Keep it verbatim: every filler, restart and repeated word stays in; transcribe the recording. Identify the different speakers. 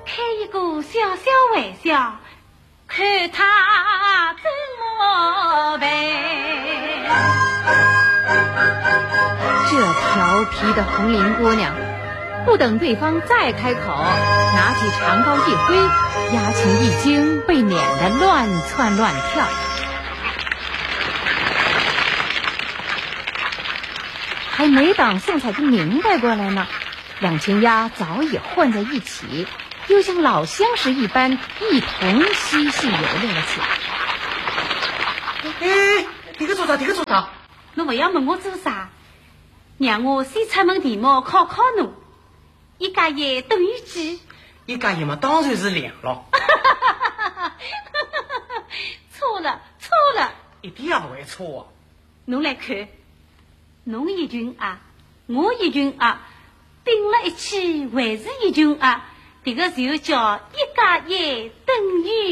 Speaker 1: 开一个小小玩笑，看他怎么办。
Speaker 2: 这调皮的红绫姑娘，不等对方再开口，拿起长篙一挥，压琴一惊，被撵得乱窜乱跳。还没等宋彩萍明白过来呢，两群鸭早已混在一起，又像老相识一般，一同嬉戏游乐了起来。
Speaker 3: 哎，你个做啥？你个做啥？
Speaker 1: 侬不要问我做啥，让我先出门题目考考侬。一加一等于几？
Speaker 3: 一加一嘛，当然是两了。
Speaker 1: 错了，错了，
Speaker 3: 一点也不会错啊。
Speaker 1: 侬来看，侬一群鸭，我一群鸭，并了一起还是一群鸭，这个就叫一加一等于